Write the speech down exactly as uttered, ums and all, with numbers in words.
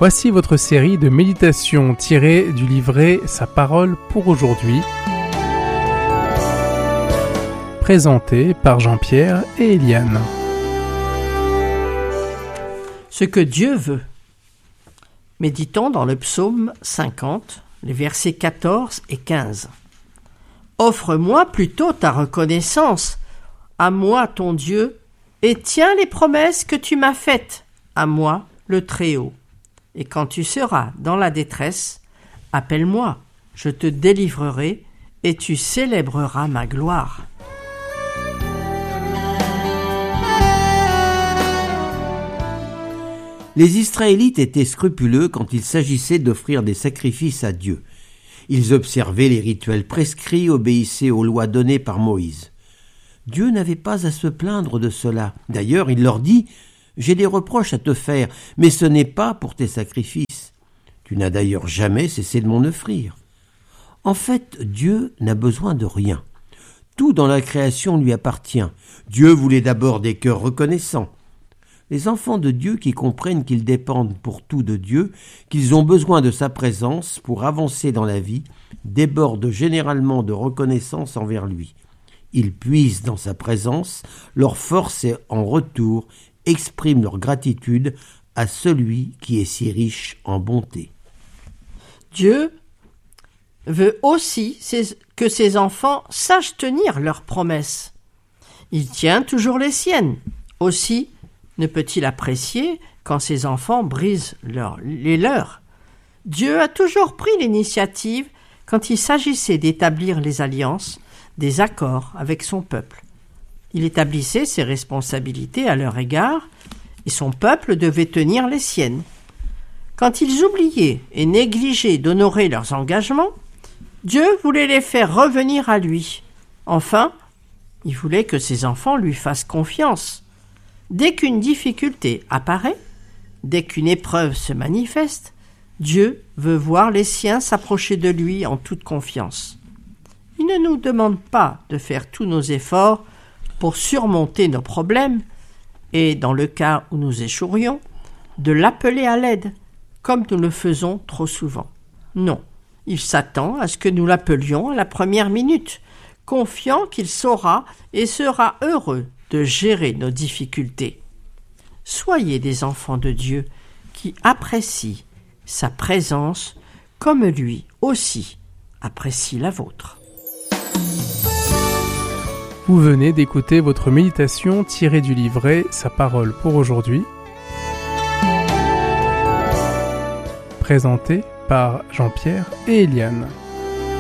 Voici votre série de méditations tirées du livret Sa parole pour aujourd'hui, présentée par Jean-Pierre et Eliane. Ce que Dieu veut. Méditons dans le psaume cinquante, les versets quatorze et quinze. Offre-moi plutôt ta reconnaissance, à moi ton Dieu, et tiens les promesses que tu m'as faites, à moi le Très-Haut. Et quand tu seras dans la détresse, appelle-moi, je te délivrerai, et tu célébreras ma gloire. Les Israélites étaient scrupuleux quand il s'agissait d'offrir des sacrifices à Dieu. Ils observaient les rituels prescrits, obéissaient aux lois données par Moïse. Dieu n'avait pas à se plaindre de cela. D'ailleurs, il leur dit « J'ai des reproches à te faire, mais ce n'est pas pour tes sacrifices. Tu n'as d'ailleurs jamais cessé de m'en offrir. » En fait, Dieu n'a besoin de rien. Tout dans la création lui appartient. Dieu voulait d'abord des cœurs reconnaissants. Les enfants de Dieu qui comprennent qu'ils dépendent pour tout de Dieu, qu'ils ont besoin de sa présence pour avancer dans la vie, débordent généralement de reconnaissance envers lui. Ils puisent dans sa présence leur force et en retour expriment leur gratitude à celui qui est si riche en bonté. Dieu veut aussi que ses enfants sachent tenir leurs promesses. Il tient toujours les siennes. Aussi, ne peut-il apprécier quand ses enfants brisent leur, les leurs? Dieu a toujours pris l'initiative quand il s'agissait d'établir les alliances, des accords avec son peuple. Il établissait ses responsabilités à leur égard et son peuple devait tenir les siennes. Quand ils oubliaient et négligeaient d'honorer leurs engagements, Dieu voulait les faire revenir à lui. Enfin, il voulait que ses enfants lui fassent confiance. Dès qu'une difficulté apparaît, dès qu'une épreuve se manifeste, Dieu veut voir les siens s'approcher de lui en toute confiance. Il ne nous demande pas de faire tous nos efforts pour surmonter nos problèmes et, dans le cas où nous échouerions, de l'appeler à l'aide, comme nous le faisons trop souvent. Non, il s'attend à ce que nous l'appelions à la première minute, confiant qu'il saura et sera heureux de gérer nos difficultés. Soyez des enfants de Dieu qui apprécient sa présence comme lui aussi apprécie la vôtre. Vous venez d'écouter votre méditation tirée du livret Sa parole pour aujourd'hui, présentée par Jean-Pierre et Eliane.